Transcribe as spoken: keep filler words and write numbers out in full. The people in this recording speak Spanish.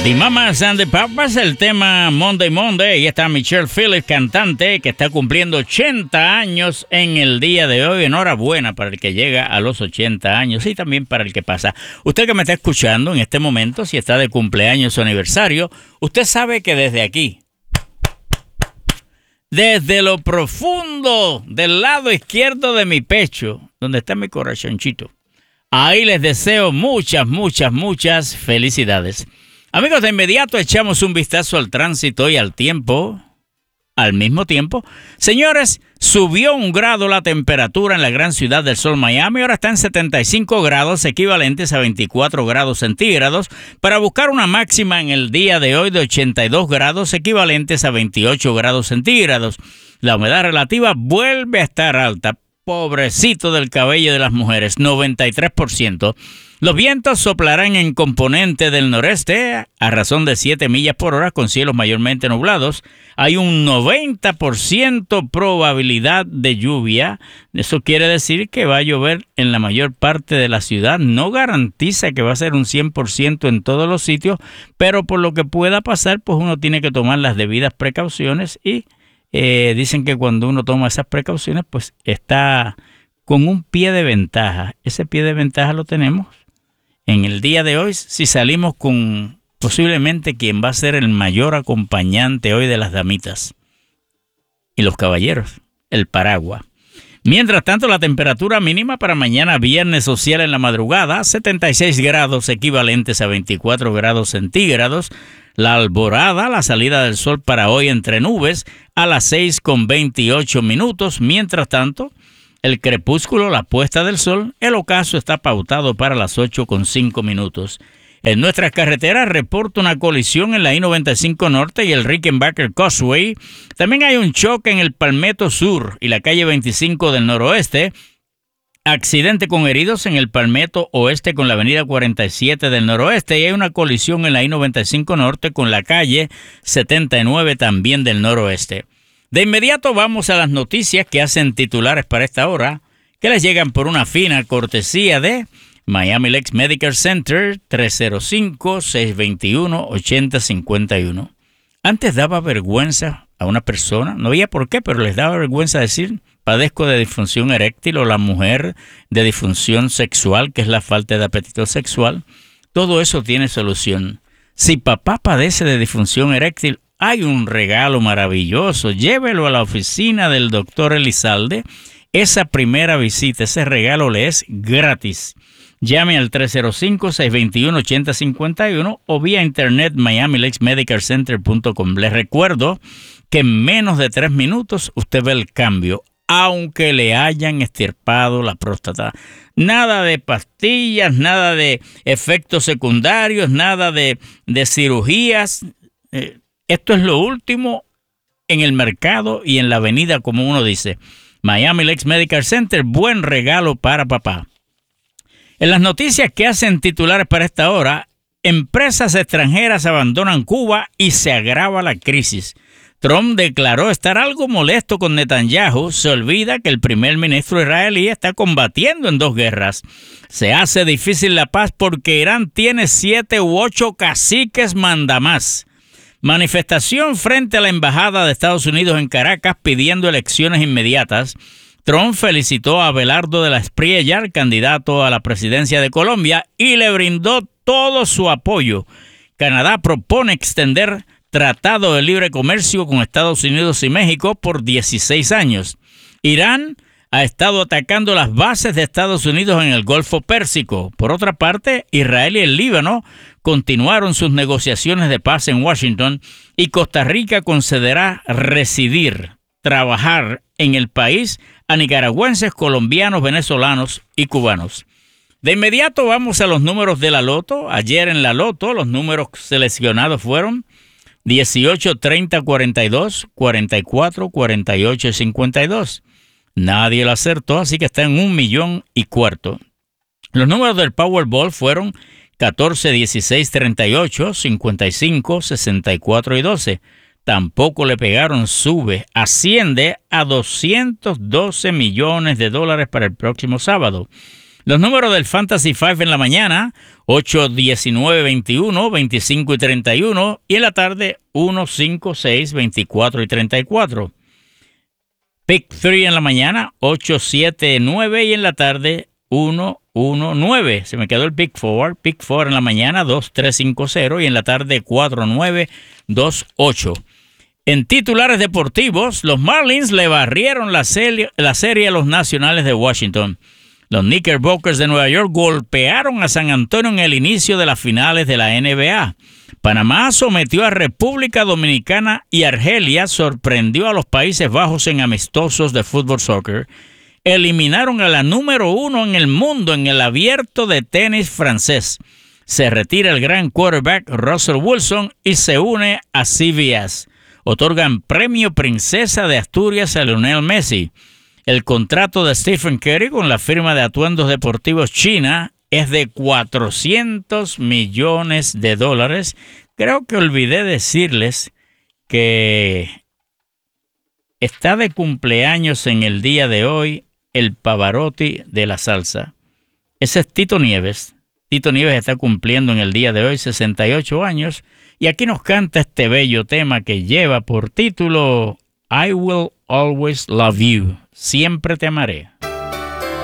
The Mamas and the Papas, el tema Monday Monday. Y está Michelle Phillips, cantante, que está cumpliendo ochenta años en el día de hoy. Enhorabuena para el que llega a los ochenta años y también para el que pasa. Usted que me está escuchando en este momento, si está de cumpleaños o aniversario, usted sabe que desde aquí, desde lo profundo del lado izquierdo de mi pecho, donde está mi corazoncito, ahí les deseo muchas, muchas, muchas felicidades. Amigos, de inmediato echamos un vistazo al tránsito y al tiempo. Al mismo tiempo, señores, subió un grado la temperatura en la gran ciudad del sol Miami. Ahora está en setenta y cinco grados, equivalentes a veinticuatro grados centígrados, para buscar una máxima en el día de hoy de ochenta y dos grados, equivalentes a veintiocho grados centígrados. La humedad relativa vuelve a estar alta. Pobrecito del cabello de las mujeres, noventa y tres por ciento. Los vientos soplarán en componente del noreste a razón de siete millas por hora con cielos mayormente nublados. Hay un noventa por ciento probabilidad de lluvia. Eso quiere decir que va a llover en la mayor parte de la ciudad. No garantiza que va a ser un cien por ciento en todos los sitios, pero por lo que pueda pasar, pues uno tiene que tomar las debidas precauciones y eh, dicen que cuando uno toma esas precauciones, pues está con un pie de ventaja. Ese pie de ventaja lo tenemos en el día de hoy, si salimos con posiblemente quien va a ser el mayor acompañante hoy de las damitas y los caballeros, el paraguas. Mientras tanto, la temperatura mínima para mañana viernes social en la madrugada, setenta y seis grados equivalentes a veinticuatro grados centígrados. La alborada, la salida del sol para hoy entre nubes a las seis con veintiocho minutos. Mientras tanto, el crepúsculo, la puesta del sol, el ocaso está pautado para las ocho con cinco minutos. En nuestras carreteras reporta una colisión en la I noventa y cinco Norte y el Rickenbacker Causeway. También hay un choque en el Palmetto Sur y la calle veinticinco del Noroeste. Accidente con heridos en el Palmetto Oeste con la avenida cuarenta y siete del Noroeste. Y hay una colisión en la I noventa y cinco Norte con la calle setenta y nueve también del Noroeste. De inmediato vamos a las noticias que hacen titulares para esta hora, que les llegan por una fina cortesía de Miami Lakes Medical Center, tres cero cinco, seis dos uno, ocho cero cinco uno. Antes daba vergüenza a una persona, no había por qué, pero les daba vergüenza decir, padezco de disfunción eréctil, o la mujer de disfunción sexual, que es la falta de apetito sexual. Todo eso tiene solución. Si papá padece de disfunción eréctil, hay un regalo maravilloso. Llévelo a la oficina del doctor Elizalde. Esa primera visita, ese regalo le es gratis. Llame al tres cero cinco, seis dos uno, ocho cero cinco uno o vía internet miami lakes medical center punto com. Les recuerdo que en menos de tres minutos usted ve el cambio, aunque le hayan extirpado la próstata. Nada de pastillas, nada de efectos secundarios, nada de, de cirugías. Eh, Esto es lo último en el mercado y en la avenida, como uno dice. Miami Lakes Medical Center, buen regalo para papá. En las noticias que hacen titulares para esta hora, empresas extranjeras abandonan Cuba y se agrava la crisis. Trump declaró estar algo molesto con Netanyahu. Se olvida que el primer ministro israelí está combatiendo en dos guerras. Se hace difícil la paz porque Irán tiene siete u ocho caciques mandamás. Manifestación frente a la Embajada de Estados Unidos en Caracas pidiendo elecciones inmediatas. Trump felicitó a Abelardo de la Espriella, candidato a la presidencia de Colombia, y le brindó todo su apoyo. Canadá propone extender tratado de libre comercio con Estados Unidos y México por dieciséis años. Irán ha estado atacando las bases de Estados Unidos en el Golfo Pérsico. Por otra parte, Israel y el Líbano continuaron sus negociaciones de paz en Washington y Costa Rica concederá residir, trabajar en el país a nicaragüenses, colombianos, venezolanos y cubanos. De inmediato vamos a los números de la Loto. Ayer en la Loto los números seleccionados fueron dieciocho, treinta, cuarenta y dos, cuarenta y cuatro, cuarenta y ocho y cincuenta y dos. Nadie lo acertó, así que está en un millón y cuarto. Los números del Powerball fueron catorce, dieciséis, treinta y ocho, cincuenta y cinco, sesenta y cuatro y doce. Tampoco le pegaron, sube, asciende a doscientos doce millones de dólares para el próximo sábado. Los números del Fantasy Five en la mañana, ocho, diecinueve, veintiuno, veinticinco y treinta y uno, y en la tarde, uno, cinco, seis, veinticuatro y treinta y cuatro. Pick tres en la mañana, ocho, siete, nueve, y en la tarde, uno, uno, nueve. Se me quedó el Pick cuatro. Pick cuatro en la mañana, dos, tres, cinco, cero, y en la tarde, cuatro, nueve, dos, ocho. En titulares deportivos, los Marlins le barrieron la serie, la serie a los Nacionales de Washington. Los Knickerbockers de Nueva York golpearon a San Antonio en el inicio de las finales de la N B A. Panamá sometió a República Dominicana y Argelia sorprendió a los Países Bajos en amistosos de fútbol soccer. Eliminaron a la número uno en el mundo en el abierto de tenis francés. Se retira el gran quarterback Russell Wilson y se une a C B S. Otorgan premio Princesa de Asturias a Lionel Messi. El contrato de Stephen Curry con la firma de atuendos deportivos China es de cuatrocientos millones de dólares. Creo que olvidé decirles que está de cumpleaños en el día de hoy el Pavarotti de la salsa. Ese es Tito Nieves. Tito Nieves está cumpliendo en el día de hoy sesenta y ocho años y aquí nos canta este bello tema que lleva por título I Will Always Love You. Siempre te amaré.